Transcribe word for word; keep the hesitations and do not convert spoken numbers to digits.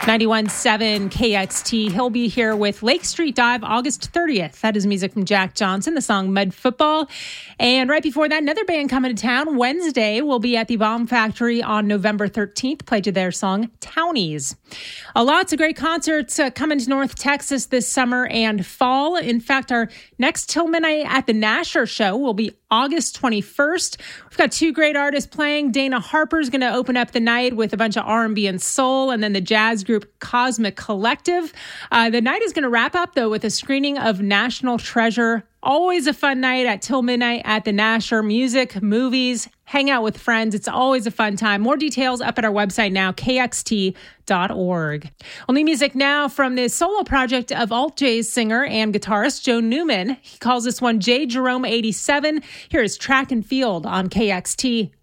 ninety-one point seven K X T. He'll be here with Lake Street Dive August thirtieth. That is music from Jack Johnson, the song Mud Football. And right before that, another band coming to town. Wednesday will be at the Bomb Factory on November thirteenth. Played you their song Townies. Uh, lots of great concerts uh, coming to North Texas this summer and fall. In fact, our next Till Midnight at the Nasher show will be August twenty-first. We've got two great artists playing. Dana Harper's going to open up the night with a bunch of R and B and soul, and then the jazz group Cosmic Collective. Uh, the night is going to wrap up, though, with a screening of National Treasure. Always a fun night at Till Midnight at the Nasher. Music, movies, hang out with friends. It's always a fun time. More details up at our website now, K X T dot org. Only music now from the solo project of alt jazz singer and guitarist Joe Newman. He calls this one J Jerome eighty-seven. Here is Track and Field on K X T.